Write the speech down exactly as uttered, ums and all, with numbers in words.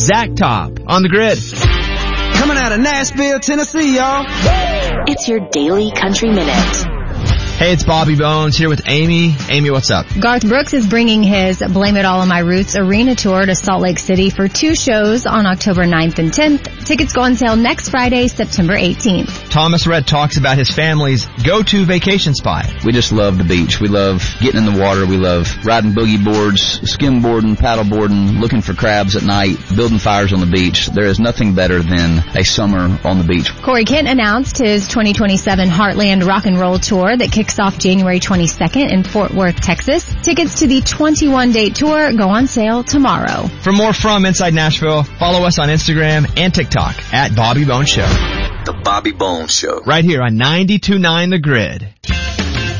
Zach Top on The Grid. Coming out of Nashville, Tennessee, y'all. It's your Daily Country Minute. Hey, it's Bobby Bones here with Amy. Amy, what's up? Garth Brooks is bringing his Blame It All on My Roots arena tour to Salt Lake City for two shows on October ninth and tenth. Tickets go on sale next Friday, September eighteenth. Thomas Rhett talks about his family's go-to vacation spot. We just love the beach. We love getting in the water. We love riding boogie boards, skimboarding, paddleboarding, looking for crabs at night, building fires on the beach. There is nothing better than a summer on the beach. Corey Kent announced his twenty twenty-seven Heartland Rock and Roll Tour that kicks off January twenty-second in Fort Worth, Texas. Tickets to the twenty-one date tour go on sale tomorrow. For more from Inside Nashville, follow us on Instagram and TikTok at Bobby Bones Show. The Bobby Bones Show. Right here on ninety-two point nine The Grid.